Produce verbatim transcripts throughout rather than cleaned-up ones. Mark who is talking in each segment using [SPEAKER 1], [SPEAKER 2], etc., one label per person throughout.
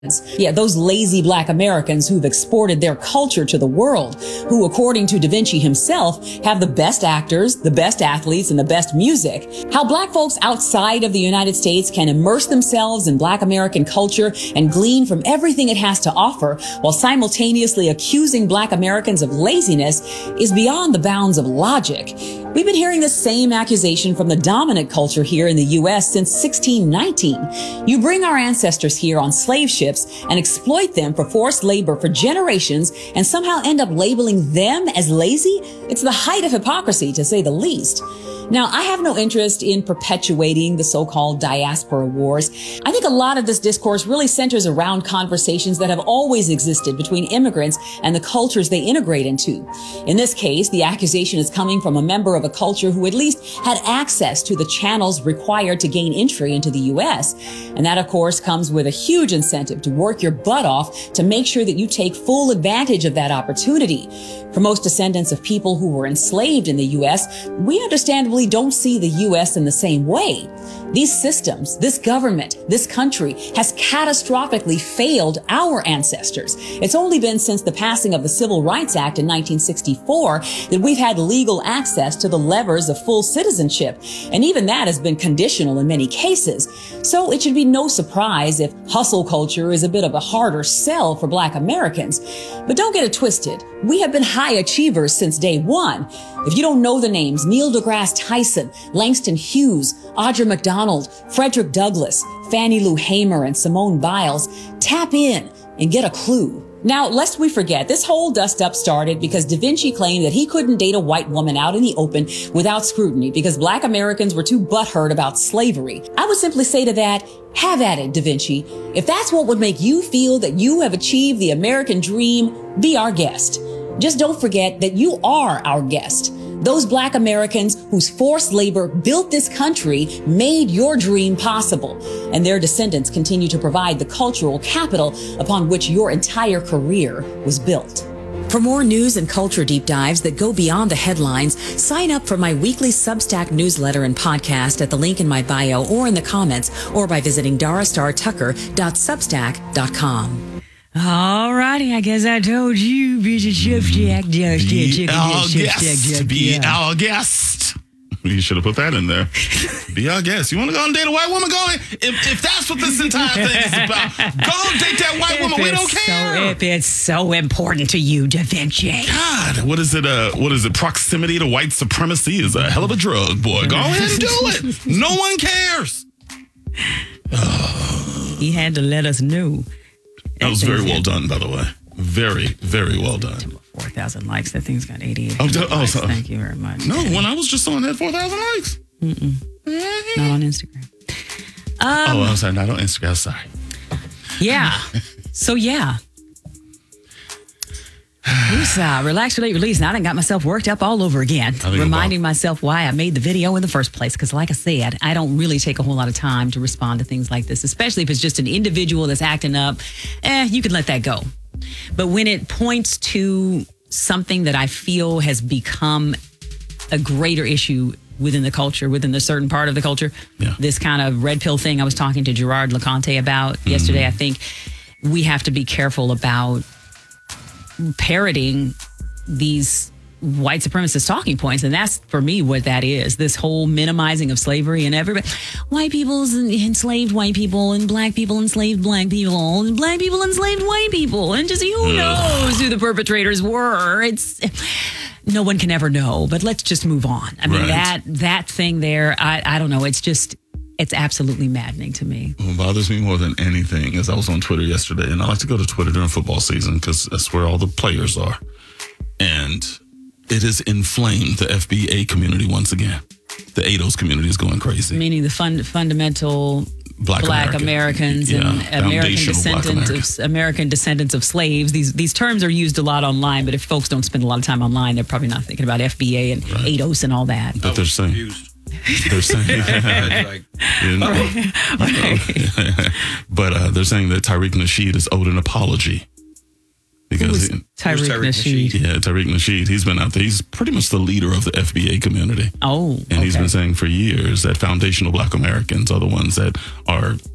[SPEAKER 1] Yeah, those lazy black Americans who've exported their culture to the world, who, according to Da Vinci himself, have the best actors, the best athletes, and the best music. How black folks outside of the United States can immerse themselves in black American culture and glean from everything it has to offer while simultaneously accusing black Americans of laziness is beyond the bounds of logic. We've been hearing the same accusation from the dominant culture here in the U S since sixteen nineteen. You bring our ancestors here on slave ships and exploit them for forced labor for generations and somehow end up labeling them as lazy? It's the height of hypocrisy, to say the least. Now, I have no interest in perpetuating the so-called diaspora wars. I think a lot of this discourse really centers around conversations that have always existed between immigrants and the cultures they integrate into. In this case, the accusation is coming from a member of a culture who at least had access to the channels required to gain entry into the U S. And that, of course, comes with a huge incentive to work your butt off to make sure that you take full advantage of that opportunity. For most descendants of people who were enslaved in the U S, we understandably don't see the U S in the same way. These systems, this government, this country has catastrophically failed our ancestors. It's only been since the passing of the Civil Rights Act in nineteen sixty-four that we've had legal access to the levers of full citizenship. And even that has been conditional in many cases. So it should be no surprise if hustle culture is a bit of a harder sell for black Americans. But don't get it twisted. We have been high achievers since day one. If you don't know the names, Neil deGrasse Tyson, Langston Hughes, Audra McDonald, Frederick Douglass, Fannie Lou Hamer, and Simone Biles, tap in and get a clue. Now, lest we forget, this whole dust-up started because Da Vinci claimed that he couldn't date a white woman out in the open without scrutiny because black Americans were too butthurt about slavery. I would simply say to that, have at it, Da Vinci. If that's what would make you feel that you have achieved the American dream, be our guest. Just don't forget that you are our guest. Those black Americans whose forced labor built this country made your dream possible, and their descendants continue to provide the cultural capital upon which your entire career was built. For more news and culture deep dives that go beyond the headlines, sign up for my weekly Substack newsletter and podcast at the link in my bio or in the comments, or by visiting dara star tucker dot substack dot com. All righty, I guess I told you, be our
[SPEAKER 2] guest. Be our guest. You should have put that in there. Be our guest. You want to go and date a white woman? Go ahead. If, if that's what this entire thing is about, go date that white
[SPEAKER 1] if
[SPEAKER 2] woman. We don't care.
[SPEAKER 1] So, if it's so important to you, Da Vinci.
[SPEAKER 2] God, what is it? Uh, what is it? Proximity to white supremacy is a hell of a drug, boy. Go ahead and do it. No one cares.
[SPEAKER 1] He had to let us know.
[SPEAKER 2] That was very well done, by the way. Very, very well done.
[SPEAKER 1] four thousand likes. That thing's got eighty-eight
[SPEAKER 2] oh,
[SPEAKER 1] oh, likes.
[SPEAKER 2] So,
[SPEAKER 1] Thank you very much.
[SPEAKER 2] No, when I was just on that four thousand likes.
[SPEAKER 1] Mm-mm. Not on Instagram. Um,
[SPEAKER 2] oh, I'm sorry. Not on Instagram. Sorry.
[SPEAKER 1] Yeah. So, yeah. Woosah, relax, relate, release. Now I done got myself worked up all over again, reminding about- myself why I made the video in the first place. Because like I said, I don't really take a whole lot of time to respond to things like this, especially if it's just an individual that's acting up. Eh, you can let that go. But when it points to something that I feel has become a greater issue within the culture, within the certain part of the culture, yeah. This kind of red pill thing I was talking to Gerard LeConte about mm-hmm. yesterday, I think we have to be careful about parroting these white supremacist talking points. And that's, for me, what that is. This whole minimizing of slavery and everybody. White people enslaved white people and black people enslaved black people and black people enslaved white people. And just who knows who the perpetrators were. It's... No one can ever know, but let's just move on. I mean, right. that that thing there, I, I don't know. It's just, it's absolutely maddening to me.
[SPEAKER 2] What bothers me more than anything is I was on Twitter yesterday, and I like to go to Twitter during football season because that's where all the players are. And it has inflamed the F B A community once again. The A D O S community is going crazy.
[SPEAKER 1] Meaning the fund, fundamental... Black, black American. Americans yeah, and American descendants of American descendants of slaves. These these terms are used a lot online, but if folks don't spend a lot of time online, they're probably not thinking about F B A and right. A D O S and all that.
[SPEAKER 2] But they're saying, they're saying, like, you know, right. Right. But uh, they're saying that Tariq Nasheed is owed an apology. Because he,
[SPEAKER 1] Tariq, Tariq Nasheed?
[SPEAKER 2] Nasheed? Yeah, Tariq Nasheed. He's been out there. He's pretty much the leader of the F B A community.
[SPEAKER 1] Oh,
[SPEAKER 2] And okay. he's been saying for years that foundational black Americans are the ones that are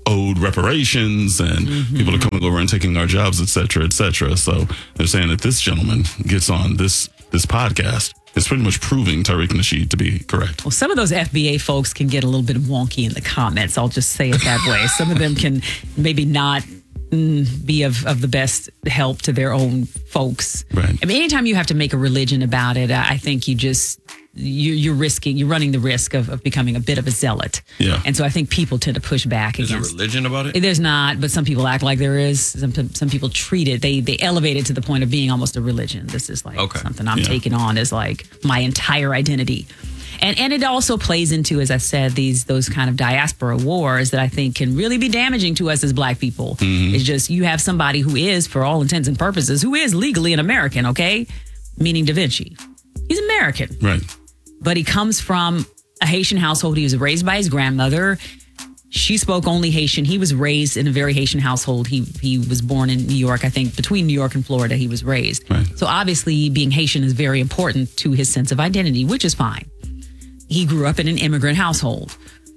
[SPEAKER 2] owed reparations and mm-hmm. people are coming over and taking our jobs, et cetera, et cetera. So they're saying that this gentleman gets on this this podcast. It's pretty much proving Tariq Nasheed to be correct.
[SPEAKER 1] Well, some of those F B A folks can get a little bit wonky in the comments. I'll just say it that way. Some of them can maybe not mm, be of, of the best help to their own folks.
[SPEAKER 2] Right.
[SPEAKER 1] I mean, anytime you have to make a religion about it, I think you just... You, you're risking, you're running the risk of, of becoming a bit of a zealot.
[SPEAKER 2] Yeah.
[SPEAKER 1] And so I think people tend to push back
[SPEAKER 3] Is
[SPEAKER 1] against.
[SPEAKER 3] there religion about it?
[SPEAKER 1] There's not, but some people act like there is. Some some people treat it, they they elevate it to the point of being almost a religion. This is like
[SPEAKER 3] okay.
[SPEAKER 1] something I'm
[SPEAKER 2] yeah.
[SPEAKER 1] taking on as like my entire identity. And and it also plays into, as I said, these those kind of diaspora wars that I think can really be damaging to us as Black people. Mm-hmm. It's just you have somebody who is, for all intents and purposes, who is legally an American, okay? Meaning Da Vinci. He's American.
[SPEAKER 2] Right.
[SPEAKER 1] But he comes from a Haitian household. He was raised by his grandmother. She spoke only Haitian. He was raised in a very Haitian household. He he was born in New York, I think, between New York and Florida, he was raised.
[SPEAKER 2] Right.
[SPEAKER 1] So obviously being Haitian is very important to his sense of identity, which is fine. He grew up in an immigrant household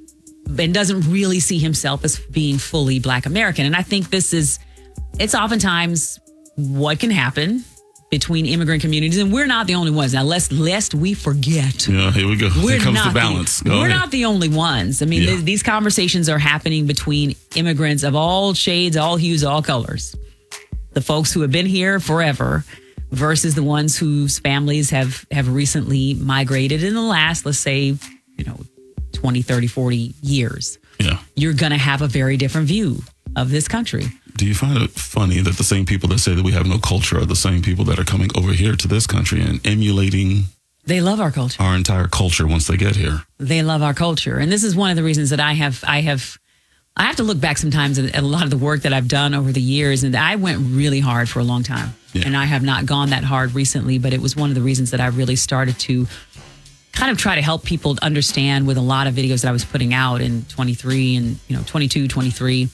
[SPEAKER 1] and doesn't really see himself as being fully Black American. And I think this is, it's oftentimes what can happen between immigrant communities, and we're not the only ones. Now, lest lest we forget.
[SPEAKER 2] Yeah, here we go.
[SPEAKER 1] We're
[SPEAKER 2] Here comes
[SPEAKER 1] not
[SPEAKER 2] the balance.
[SPEAKER 1] The,
[SPEAKER 2] go
[SPEAKER 1] we're
[SPEAKER 2] ahead.
[SPEAKER 1] not the only ones. I mean,
[SPEAKER 2] Yeah.
[SPEAKER 1] th- these conversations are happening between immigrants of all shades, all hues, all colors. The folks who have been here forever versus the ones whose families have, have recently migrated in the last, let's say, you know, twenty, thirty, forty years.
[SPEAKER 2] Yeah.
[SPEAKER 1] You're going to have a very different view of this country.
[SPEAKER 2] Do you find it funny that the same people that say that we have no culture are the same people that are coming over here to this country and emulating
[SPEAKER 1] They love our culture.
[SPEAKER 2] our entire culture once they get here?
[SPEAKER 1] They love our culture. And this is one of the reasons that I have, I have, I have to look back sometimes at, at a lot of the work that I've done over the years. And I went really hard for a long time.
[SPEAKER 2] Yeah.
[SPEAKER 1] And I have not gone that hard recently, but it was one of the reasons that I really started to kind of try to help people understand with a lot of videos that I was putting out in twenty-three and, you know, twenty-two, twenty-three.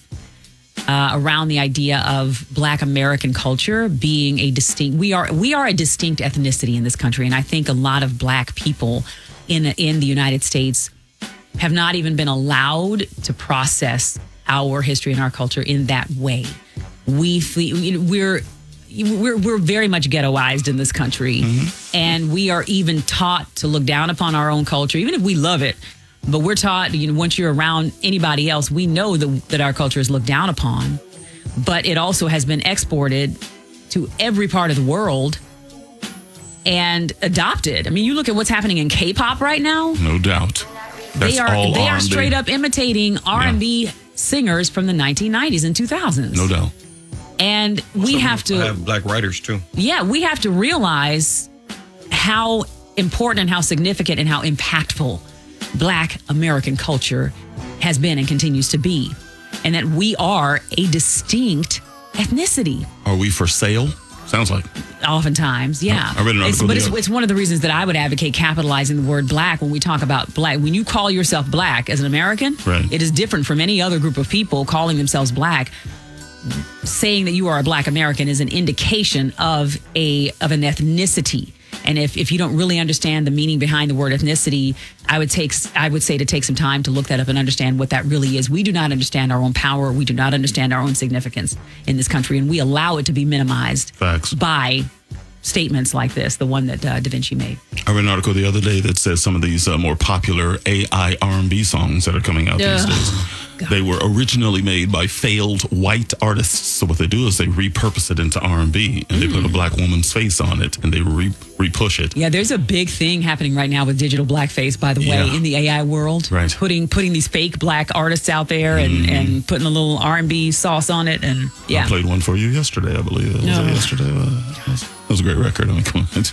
[SPEAKER 1] Uh, around the idea of Black American culture being a distinct, we are we are a distinct ethnicity in this country, and I think a lot of Black people in in the United States have not even been allowed to process our history and our culture in that way. We we're we're we're very much ghettoized in this country, mm-hmm. and we are even taught to look down upon our own culture, even if we love it. But we're taught, you know, once you're around anybody else, we know that, that our culture is looked down upon. But it also has been exported to every part of the world and adopted. I mean, you look at what's happening in K-pop right now.
[SPEAKER 2] No doubt. That's
[SPEAKER 1] they are
[SPEAKER 2] all
[SPEAKER 1] they
[SPEAKER 2] R and B.
[SPEAKER 1] are straight up imitating R and B
[SPEAKER 2] Yeah.
[SPEAKER 1] singers from the nineteen nineties and two thousands.
[SPEAKER 2] No doubt.
[SPEAKER 1] And we
[SPEAKER 3] Some
[SPEAKER 1] have to
[SPEAKER 3] have Black writers too.
[SPEAKER 1] Yeah, we have to realize how important and how significant and how impactful Black American culture has been and continues to be, and that we are a distinct ethnicity.
[SPEAKER 2] Are we for sale? Sounds like.
[SPEAKER 1] Oftentimes, yeah.
[SPEAKER 2] I read an
[SPEAKER 1] It's,
[SPEAKER 2] article
[SPEAKER 1] but
[SPEAKER 2] the
[SPEAKER 1] it's,
[SPEAKER 2] other-
[SPEAKER 1] it's one of the reasons that I would advocate capitalizing the word Black when we talk about Black. When you call yourself Black as an American,
[SPEAKER 2] Right.
[SPEAKER 1] it is different from any other group of people calling themselves Black. Saying that you are a Black American is an indication of a of an ethnicity. And if, if you don't really understand the meaning behind the word ethnicity, I would take I would say to take some time to look that up and understand what that really is. We do not understand our own power. We do not understand our own significance in this country, and we allow it to be minimized
[SPEAKER 2] Facts.
[SPEAKER 1] by statements like this, the one that uh, Da Vinci made.
[SPEAKER 2] I read an article the other day that says some of these uh, more popular A I R and B songs that are coming out these
[SPEAKER 1] Ugh.
[SPEAKER 2] days,
[SPEAKER 1] God.
[SPEAKER 2] they were originally made by failed white artists. So what they do is they repurpose it into R and B, and they put a Black woman's face on it, and they re repush it.
[SPEAKER 1] Yeah, there's a big thing happening right now with digital blackface, by the way,
[SPEAKER 2] Yeah.
[SPEAKER 1] in the A I world.
[SPEAKER 2] Right.
[SPEAKER 1] Putting putting these fake Black artists out there and,
[SPEAKER 2] Mm.
[SPEAKER 1] and putting a little R and B sauce on it. And yeah.
[SPEAKER 2] I played one for you yesterday, I believe. Was
[SPEAKER 1] No.
[SPEAKER 2] it yesterday? Uh, it, was, it was a great record. I mean, come on.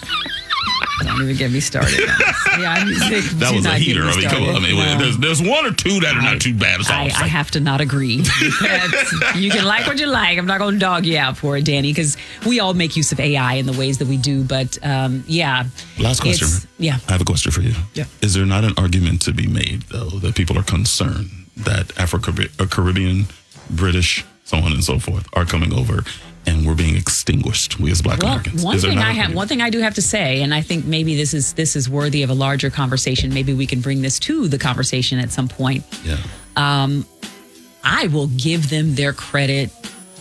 [SPEAKER 1] Don't even get me started. yeah, music,
[SPEAKER 2] That
[SPEAKER 1] do
[SPEAKER 2] was a
[SPEAKER 1] not get
[SPEAKER 2] heater.
[SPEAKER 1] me
[SPEAKER 2] I mean, come on. I
[SPEAKER 1] started.
[SPEAKER 2] mean,
[SPEAKER 1] No.
[SPEAKER 2] there's, there's one or two that are not too bad. That's all
[SPEAKER 1] I,
[SPEAKER 2] I'm
[SPEAKER 1] I
[SPEAKER 2] saying.
[SPEAKER 1] have to not agree. That's- you can like what you like. I'm not going to dog you out for it, Danny, because we all make use of A I in the ways that we do. But um, yeah.
[SPEAKER 2] Last question.
[SPEAKER 1] It's- Yeah.
[SPEAKER 2] I have a question for you.
[SPEAKER 1] Yeah.
[SPEAKER 2] Is there not an argument to be made, though, that people are concerned that Afro-Caribbean, British, so on and so forth, are coming over and we're being extinguished, we as Black
[SPEAKER 1] Well,
[SPEAKER 2] Americans?
[SPEAKER 1] one
[SPEAKER 2] Is there
[SPEAKER 1] thing
[SPEAKER 2] not
[SPEAKER 1] I
[SPEAKER 2] an
[SPEAKER 1] have,
[SPEAKER 2] argument?
[SPEAKER 1] one thing I do have to say, and I think maybe this is this is worthy of a larger conversation. Maybe we can bring this to the conversation at some point.
[SPEAKER 2] Yeah.
[SPEAKER 1] I will give them their credit